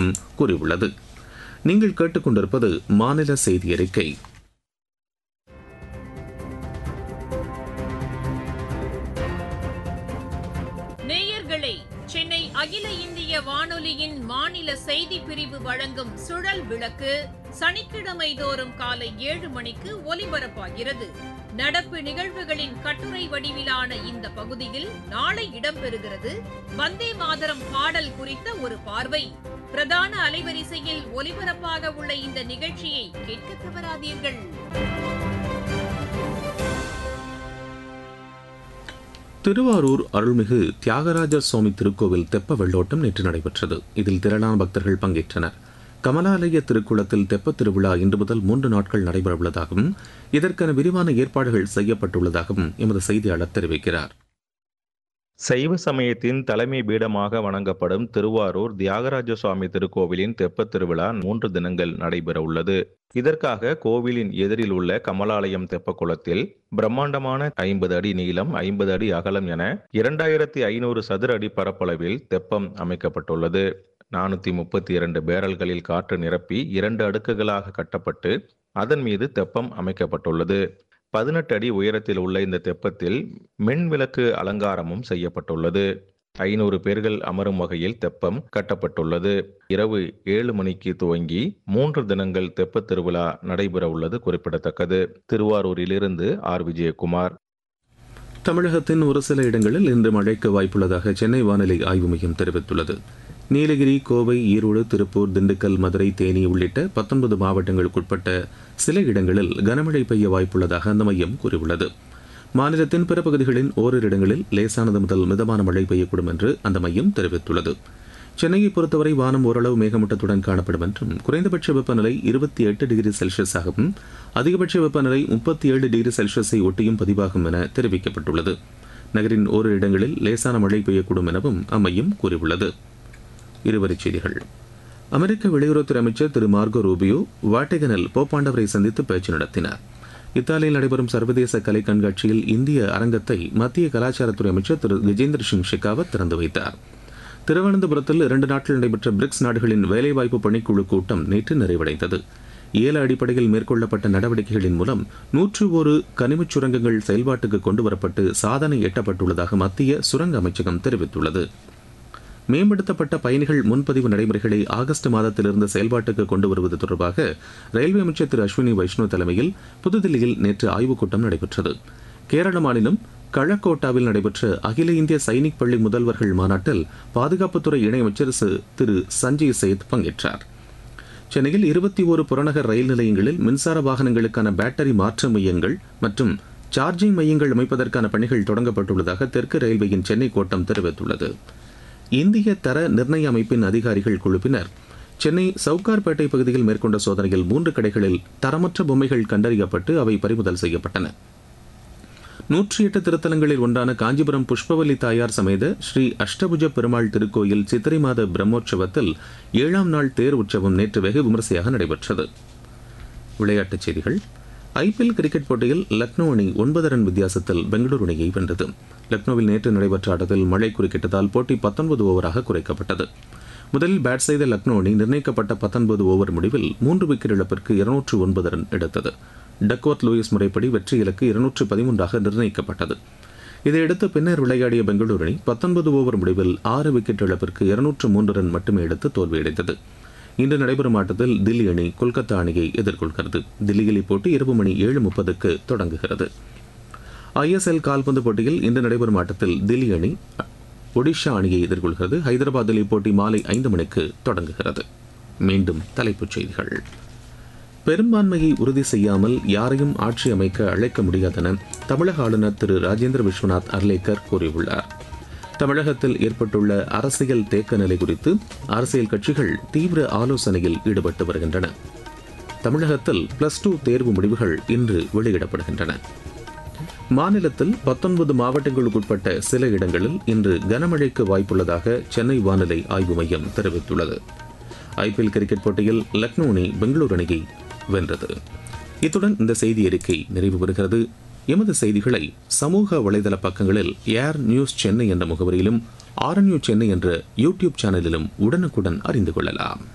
அரசும் கூறியுள்ளது. நீங்கள் கேட்டுக்கொண்டிருப்பது மாநில செய்தி அறிக்கை. நேயர்களே, சென்னை அகில இந்திய வானொலியின் மாநில செய்தி பிரிவு வழங்கும் சுழல் விளக்கு சனிக்கிழமை தோறும் காலை 7 மணிக்கு ஒலிபரப்பாகிறது. நடப்பு நிகழ்வுகளின் கட்டுரை வடிவிலான இந்த பகுதியில் நாளை இடம்பெறுகிறது வந்தே மாதரம் பாடல் குறித்த ஒரு பார்வை. பிரதான அலைவரிசையில் ஒலிபரப்பாக உள்ள இந்த நிகழ்ச்சியை கேட்க தவறாதீர்கள். திருவாரூர் அருள்மிகு தியாகராஜ சுவாமி திருக்கோவில் தெப்ப வெள்ளோட்டம் நேற்று நடைபெற்றது. இதில் திரளான பக்தர்கள் பங்கேற்றனர். கமலாலய திருக்குளத்தில் தெப்பத் திருவிழா இன்று முதல் 3 நாட்கள் நடைபெறவுள்ளதாகவும் இதற்கான விரிவான ஏற்பாடுகள் செய்யப்பட்டுள்ளதாகவும் எமது செய்தியாளர் தெரிவிக்கிறார். சைவ சமயத்தின் தலைமை பீடமாக வணங்கப்படும் திருவாரூர் தியாகராஜ சுவாமி திருக்கோவிலின் தெப்பத் திருவிழா 3 தினங்கள் நடைபெற உள்ளது. இதற்காக கோவிலின் எதிரில் உள்ள கமலாலயம் தெப்பக்குளத்தில் பிரம்மாண்டமான 50 அடி நீளம் 50 அடி அகலம் என 2500 சதுர அடி பரப்பளவில் தெப்பம் அமைக்கப்பட்டுள்ளது. 432 பேரல்களில் காற்று நிரப்பி 2 அடுக்குகளாக கட்டப்பட்டு அதன் மீது தெப்பம் அமைக்கப்பட்டுள்ளது. 18 அடி உயரத்தில் உள்ள இந்த தெப்பத்தில் மின்விளக்கு அலங்காரமும் செய்யப்பட்டுள்ளது. 500 பேர்கள் அமரும் வகையில் தெப்பம் கட்டப்பட்டுள்ளது. இரவு 7 மணிக்கு துவங்கி 3 தினங்கள் தெப்பத் திருவிழா நடைபெற உள்ளது குறிப்பிடத்தக்கது. திருவாரூரிலிருந்து ஆர். விஜயகுமார். தமிழகத்தின் ஒரு சில இடங்களில் இன்று மழைக்கு வாய்ப்புள்ளதாக சென்னை வானிலை ஆய்வு மையம் தெரிவித்துள்ளது. நீலகிரி, கோவை, ஈரோடு, திருப்பூர், திண்டுக்கல், மதுரை, தேனி உள்ளிட்ட 19 மாவட்டங்களுக்குட்பட்ட சில இடங்களில் கனமழை பெய்ய வாய்ப்புள்ளதாக அந்த மையம் கூறியுள்ளது. மாநிலத்தின் பிற பகுதிகளின் ஓரிரு இடங்களில் லேசானது முதல் மிதமான மழை பெய்யக்கூடும் என்று அந்த மையம் தெரிவித்துள்ளது. சென்னையை பொறுத்தவரை வானம் ஓரளவு மேகமூட்டத்துடன் காணப்படும் என்றும் குறைந்தபட்ச வெப்பநிலை 28 டிகிரி செல்சியஸாகவும் அதிகபட்ச வெப்பநிலை 37 டிகிரி செல்சியஸை ஒட்டியும் பதிவாகும் என தெரிவிக்கப்பட்டுள்ளது. நகரின் ஓரிரு இடங்களில் லேசான மழை பெய்யக்கூடும் எனவும் அம்மையம் கூறியுள்ளது. இருவரிச் செய்திகள். அமெரிக்க வெளியுறவுத்துறை அமைச்சர் திரு மார்கோ ரூபியோ வாட்டிகனில் போப்பாண்டவரை சந்தித்து பேச்சு நடத்தினார். இத்தாலியில் நடைபெறும் சர்வதேச கலை கண்காட்சியில் இந்திய அரங்கத்தை மத்திய கலாச்சாரத்துறை அமைச்சர் திரு கஜேந்திர சிங் ஷெகாவத் திறந்து வைத்தார். திருவனந்தபுரத்தில் 2 நாட்கள் நடைபெற்ற பிரிக்ஸ் நாடுகளின் வேலைவாய்ப்பு பணிக்குழு கூட்டம் நேற்று நிறைவடைந்தது. ஏல அடிப்படையில் மேற்கொள்ளப்பட்ட நடவடிக்கைகளின் மூலம் 101 கனிமச் சுரங்கங்கள் செயல்பாட்டுக்கு கொண்டுவரப்பட்டு சாதனை எட்டப்பட்டுள்ளதாக மத்திய சுரங்க அமைச்சகம் தெரிவித்துள்ளது. மேம்படுத்தப்பட்ட பயணிகள் முன்பதிவு நடைமுறைகளை ஆகஸ்ட் மாதத்திலிருந்து செயல்பாட்டுக்கு கொண்டு வருவது தொடர்பாக ரயில்வே அமைச்சர் திரு அஸ்வினி வைஷ்ணவ் தலைமையில் புதுதில்லியில் நேற்று ஆய்வுக் கூட்டம் நடைபெற்றது. கேரள மாநிலம் கழக்கோட்டாவில் நடைபெற்ற அகில இந்திய சைனிக் பள்ளி முதல்வர்கள் மாநாட்டில் பாதுகாப்புத்துறை இணையமைச்சர் திரு சஞ்சய் சேத் பங்கேற்றார். சென்னையில் 21 புறநகர் ரயில் நிலையங்களில் மின்சார வாகனங்களுக்கான பேட்டரி மாற்று மையங்கள் மற்றும் சார்ஜிங் மையங்கள் அமைப்பதற்கான பணிகள் தொடங்கப்பட்டுள்ளதாக தெற்கு ரயில்வேயின் சென்னை கோட்டம் தெரிவித்துள்ளது. இந்திய தர நிர்ணய அமைப்பின் அதிகாரிகள் குழுப்பினர் சென்னை சவுகார்பேட்டை பகுதியில் மேற்கொண்ட சோதனையில் 3 கடைகளில் தரமற்ற பொம்மைகள் கண்டறியப்பட்டு அவை பறிமுதல் செய்யப்பட்டன. 108 திருத்தலங்களில் ஒன்றான காஞ்சிபுரம் புஷ்பவல்லி தாயார் சமேத ஸ்ரீ அஷ்டபுஜ பெருமாள் திருக்கோயில் சித்திரை மாத பிரம்மோற்சவத்தில் 7ஆம் நாள் தேர் உற்சவம் நேற்று வெகு விமரிசையாக நடைபெற்றது. விளையாட்டுச் செய்திகள். ஐபிஎல் கிரிக்கெட் போட்டியில் லக்னோ அணி 9 ரன் வித்தியாசத்தில் பெங்களூரு அணியை வென்றது. லக்னோவில் நேற்று நடைபெற்ற ஆட்டத்தில் மழை குறுக்கிட்டதால் போட்டி 19 ஓவராக குறைக்கப்பட்டது. முதலில் பேட் செய்த லக்னோ அணி நிர்ணயிக்கப்பட்ட 19 ஓவர் முடிவில் 3 விக்கெட் இழப்பிற்கு 209 ரன் எடுத்தது. டக்வர்த் லூயிஸ் முறைப்படி வெற்றி இலக்கு 213ஆக நிர்ணயிக்கப்பட்டது. இதையடுத்து பின்னர் விளையாடிய பெங்களூரு அணி 19 ஓவர் முடிவில் 6 விக்கெட் இழப்பிற்கு 203 ரன் மட்டுமே எடுத்து தோல்வியடைந்தது. இன்று நடைபெறும் ஆட்டத்தில் தில்லி அணி கொல்கத்தா அணியை எதிர்கொள்கிறது. தில்லியில் இப்போட்டி இரவு மணி 7:30க்கு தொடங்குகிறது. ISL கால்பந்து போட்டியில் இன்று நடைபெறும் ஆட்டத்தில் தில்லி அணி ஒடிஷா அணியை எதிர்கொள்கிறது. ஹைதராபாத்தில் இப்போட்டி மாலை 5 மணிக்கு தொடங்குகிறது. மீண்டும் தலைப்புச் செய்திகள். பெரும்பான்மையை உறுதி செய்யாமல் யாரையும் ஆட்சி அமைக்க அழைக்க முடியாதென தமிழக ஆளுநர் திரு ராஜேந்திர விஸ்வநாத் அர்லேக்கர் கூறியுள்ளார். தமிழகத்தில் ஏற்பட்டுள்ள அரசியல் தேக்க நிலை குறித்து அரசியல் கட்சிகள் தீவிர ஆலோசனையில் ஈடுபட்டு வருகின்றன. தமிழகத்தில் +2 தேர்வு முடிவுகள் இன்று வெளியிடப்படுகின்றன. மாநிலத்தில் 19 மாவட்டங்களுக்குட்பட்ட சில இடங்களில் இன்று கனமழைக்கு வாய்ப்புள்ளதாக சென்னை வானிலை ஆய்வு மையம் தெரிவித்துள்ளது. IPL கிரிக்கெட் போட்டியில் லக்னோ அணி பெங்களூரு அணியை வென்றது. இத்துடன் இந்த செய்தி அறிக்கை நிறைவு பெறுகிறது. எமது செய்திகளை சமூக வலைதள பக்கங்களில் ஏர் நியூஸ் சென்னை என்ற முகவரியிலும் RNU சென்னை என்ற யூடியூப் சேனலிலும் உடனுக்குடன் அறிந்து கொள்ளலாம்.